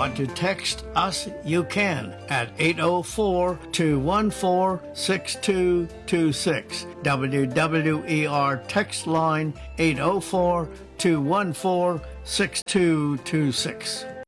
want to text us, you can at 804-214-6226. WWER text line 804-214-6226.